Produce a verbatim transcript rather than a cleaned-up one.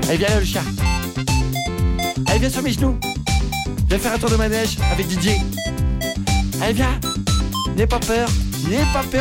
Allez, viens là, le chat. Allez, viens sur mes genoux. Viens faire un tour de manège avec Didier. Allez, viens. N'aie pas peur. N'aie pas peur.